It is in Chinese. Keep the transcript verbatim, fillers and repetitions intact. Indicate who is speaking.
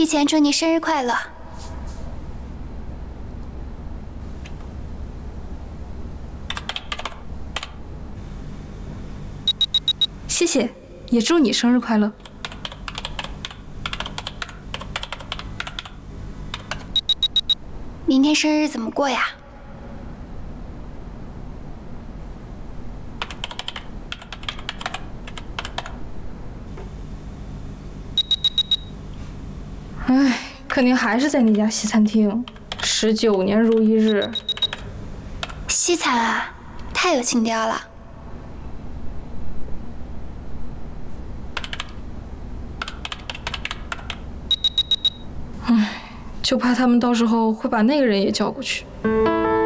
Speaker 1: 提前祝你生日快乐！
Speaker 2: 谢谢，也祝你生日快乐。
Speaker 1: 明天生日怎么过呀？
Speaker 2: 唉，肯定还是在那家西餐厅，十九年如一日。
Speaker 1: 西餐啊，太有情调了。
Speaker 2: 唉，就怕他们到时候会把那个人也叫过去。